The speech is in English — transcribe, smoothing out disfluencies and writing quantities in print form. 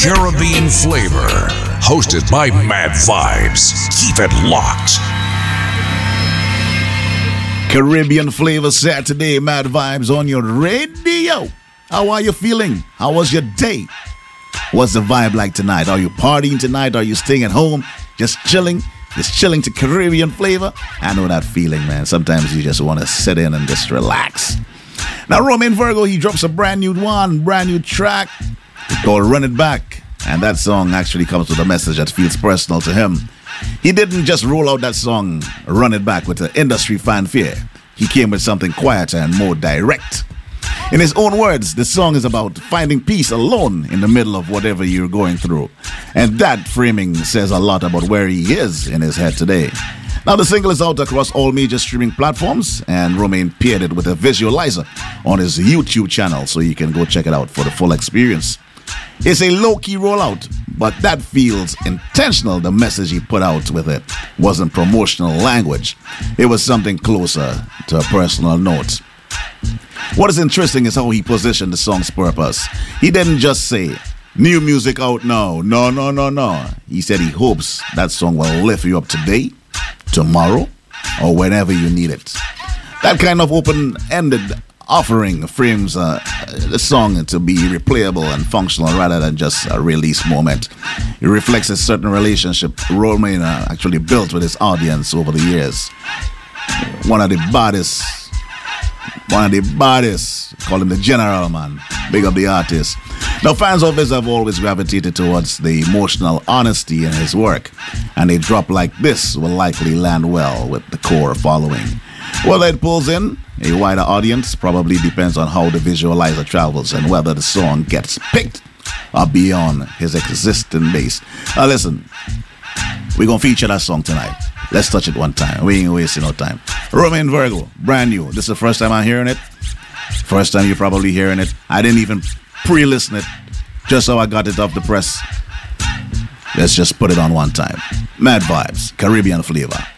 Caribbean Flavor, hosted by Mad Vibes. Keep it locked. Caribbean Flavor Saturday, Mad Vibes on your radio. How are you feeling? How was your day? What's the vibe like tonight? Are you partying tonight? Are you staying at home? Just chilling? Just chilling to Caribbean Flavor? I know that feeling, man. Sometimes you just want to sit in and just relax. Now, Romain Virgo, he drops a brand new track called Run It Back. And that song actually comes with a message that feels personal to him. He didn't just roll out that song, Run It Back, with the industry fanfare. He came with something quieter and more direct. In his own words, the song is about finding peace alone in the middle of whatever you're going through. And that framing says a lot about where he is in his head today. Now, the single is out across all major streaming platforms, and Romain paired it with a visualizer on his YouTube channel, so you can go check it out for the full experience. It's a low-key rollout, but that feels intentional. The message he put out with it wasn't promotional language. It was something closer to a personal note. What is interesting is how he positioned the song's purpose. He didn't just say, new music out now. No. He said he hopes that song will lift you up today, tomorrow, or whenever you need it. That kind of open-ended offering frames the song to be replayable and functional rather than just a release moment. It reflects a certain relationship Romain actually built with his audience over the years. One of the baddest, call him the general, man. Big up the artist. Now, fans of his have always gravitated towards the emotional honesty in his work, and a drop like this will likely land well with the core following. Whether it pulls in a wider audience probably depends on how the visualizer travels and whether the song gets picked or beyond his existing base. Now listen, we're going to feature that song tonight. Let's touch it one time. We ain't wasting no time. Romain Virgo, brand new. This is the first time I'm hearing it. First time you're probably hearing it. I didn't even pre-listen it. Just how I got it off the press. Let's just put it on one time. Mad Vibes, Caribbean Flavor.